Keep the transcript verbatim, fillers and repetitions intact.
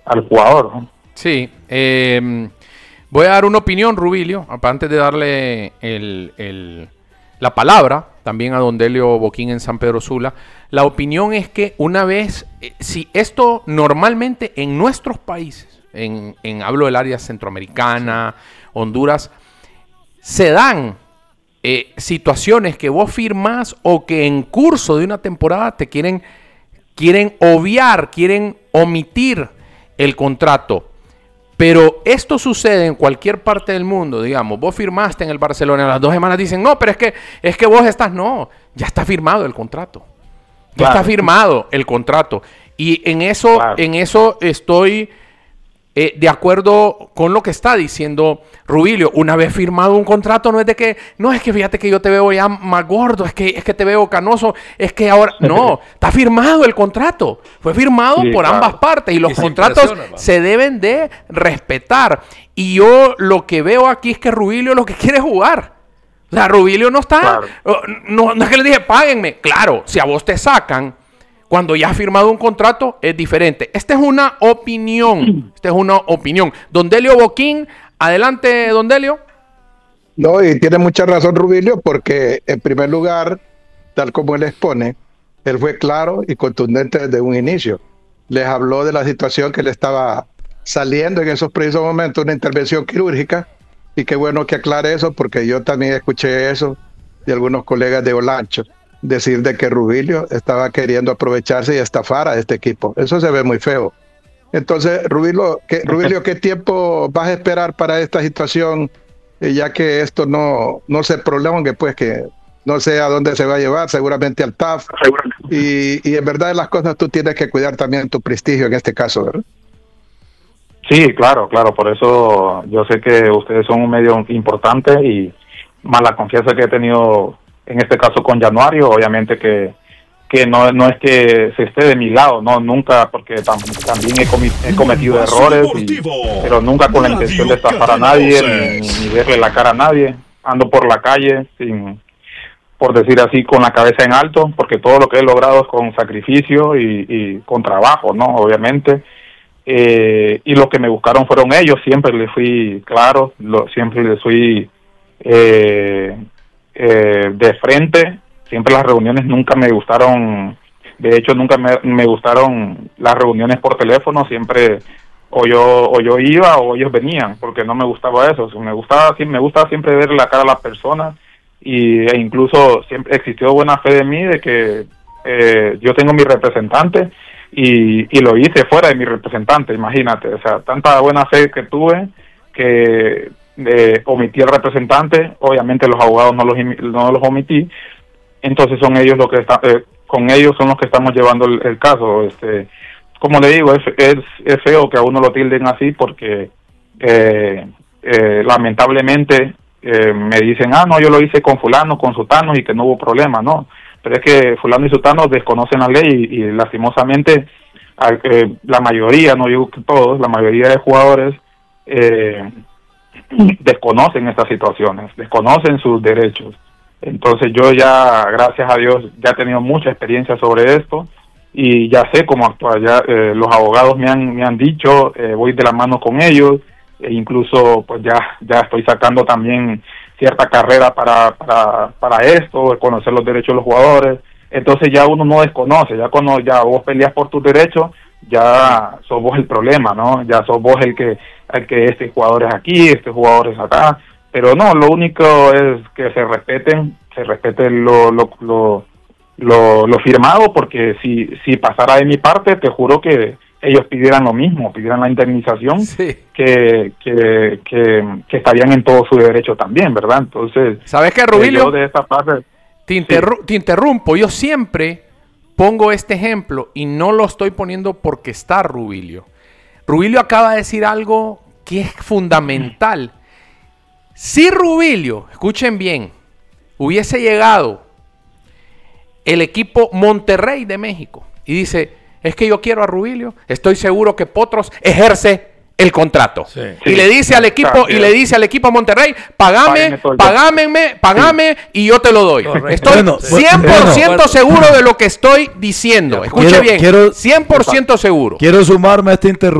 al jugador, ¿no? Sí, eh, voy a dar una opinión, Rubilio, antes de darle el, el, la palabra también a don Delio Boquín en San Pedro Sula. La opinión es que una vez, eh, si esto normalmente en nuestros países, en, en hablo del área centroamericana, Honduras, se dan eh, situaciones que vos firmás o que en curso de una temporada te quieren, quieren obviar, quieren omitir el contrato. Pero esto sucede en cualquier parte del mundo, digamos, vos firmaste en el Barcelona, a las dos semanas dicen, no, pero es que, es que vos estás, no, ya está firmado el contrato. Ya claro. está firmado el contrato. Y en eso, claro. en eso estoy eh, de acuerdo con lo que está diciendo Rubilio. Una vez firmado un contrato, no es de que, no, es que fíjate que yo te veo ya más gordo, es que, es que te veo canoso, es que ahora, no, está firmado el contrato. Fue firmado sí, por claro. ambas partes y los y contratos se deben de respetar. Y yo lo que veo aquí es que Rubilio lo que quiere es jugar. O sea, Rubilio no está, claro. no, no es que le dije, páguenme. Claro, si a vos te sacan, cuando ya has firmado un contrato, es diferente. Esta es una opinión, esta es una opinión. Don Delio Boquín, adelante, don Delio. No, y tiene mucha razón Rubilio, porque en primer lugar, tal como él expone, él fue claro y contundente desde un inicio. Les habló de la situación que le estaba saliendo en esos precisos momentos, una intervención quirúrgica, y qué bueno que aclare eso, porque yo también escuché eso de algunos colegas de Olancho, decir de que Rubilio estaba queriendo aprovecharse y estafar a este equipo. Eso se ve muy feo. Entonces, Rubilio, ¿qué, Rubilio, ¿qué tiempo vas a esperar para esta situación, eh, ya que esto no, no se prolongue, pues que no sé a dónde se va a llevar, seguramente al T A F, y, y en verdad las cosas tú tienes que cuidar también tu prestigio en este caso, ¿verdad? Sí, claro, claro, por eso yo sé que ustedes son un medio importante y más la confianza que he tenido en este caso con Januario, obviamente que, que no, no es que se esté de mi lado, no, nunca, porque tam, también he, comi he cometido errores, y, pero nunca con la intención de estafar a nadie, ni, ni verle la cara a nadie. Ando por la calle sin, por decir así, con la cabeza en alto, porque todo lo que he logrado es con sacrificio y, y con trabajo, ¿no? Obviamente. Eh, y los que me buscaron fueron ellos, siempre les fui claro, lo, siempre les fui eh, eh, de frente, siempre las reuniones nunca me gustaron, de hecho nunca me, me gustaron las reuniones por teléfono, siempre o yo o yo iba o ellos venían, porque no me gustaba eso, me gustaba, me gustaba siempre ver la cara a las personas, y, e incluso siempre existió buena fe de mí de que eh, yo tengo mi representante, Y, y lo hice fuera de mi representante, imagínate, o sea, tanta buena fe que tuve que eh, omití el representante, obviamente los abogados no los no los omití, entonces son ellos los que están, eh, con ellos son los que estamos llevando el, el caso. Este, como le digo, es, es, es feo que a uno lo tilden así porque eh, eh, lamentablemente eh, me dicen, ah, no, yo lo hice con fulano, con sutano y que no hubo problema, no. Pero es que fulano y sutano desconocen la ley y, y lastimosamente eh, la mayoría, no digo que todos, la mayoría de jugadores eh, desconocen estas situaciones, desconocen sus derechos. Entonces yo ya, gracias a Dios, ya he tenido mucha experiencia sobre esto y ya sé cómo actuar. Ya eh, los abogados me han me han dicho, eh, voy de la mano con ellos, e incluso pues ya ya estoy sacando también cierta carrera para, para, para esto, conocer los derechos de los jugadores. Entonces ya uno no desconoce, ya cuando ya vos peleas por tus derechos, ya sos vos el problema, ¿no? Ya sos vos el que, el que este jugador es aquí, este jugador es acá. Pero no, lo único es que se respeten, se respete lo, lo, lo, lo, lo firmado, porque si, si pasara de mi parte, te juro que ellos pidieran lo mismo, pidieran la indemnización, sí. que, que, que, que estarían en todo su derecho también, ¿verdad? Entonces, ¿sabes qué, Rubilio? Yo de esta parte, te, interru sí. te interrumpo, yo siempre pongo este ejemplo y no lo estoy poniendo porque está Rubilio. Rubilio acaba de decir algo que es fundamental. Si Rubilio, escuchen bien, hubiese llegado el equipo Monterrey de México y dice, es que yo quiero a Rubilio, estoy seguro que Potros ejerce el contrato. Sí. Y sí. le dice al equipo, claro, y le dice al equipo Monterrey, pagame, pagame, pagame sí. y yo te lo doy. Correcto. Estoy bueno, cien por ciento bueno. seguro de lo que estoy diciendo. Escuche quiero, bien, quiero, cien por ciento seguro. Quiero sumarme a esta interrupción.